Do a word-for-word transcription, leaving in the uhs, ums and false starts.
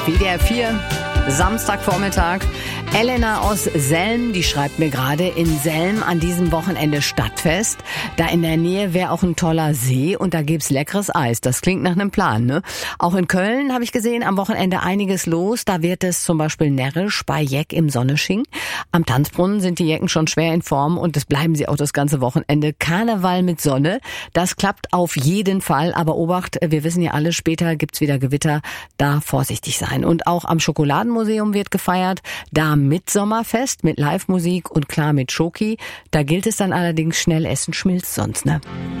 W D R vier, Samstagvormittag. Elena aus Selm, die schreibt mir gerade, in Selm an diesem Wochenende Stadtfest. Da in der Nähe wäre auch ein toller See und da gibt's leckeres Eis. Das klingt nach einem Plan, ne? Auch in Köln habe ich gesehen, am Wochenende einiges los. Da wird es zum Beispiel närrisch bei Jeck im Sonnesching. Am Tanzbrunnen sind die Jecken schon schwer in Form und das bleiben sie auch das ganze Wochenende. Karneval mit Sonne, das klappt auf jeden Fall. Aber Obacht, wir wissen ja alle, später gibt's wieder Gewitter. Da vorsichtig sein. Und auch am Schokoladenmuseum wird gefeiert. Da mit Sommerfest, mit Live-Musik und klar mit Schoki. Da gilt es dann allerdings, schnell essen schmilzt sonst, ne?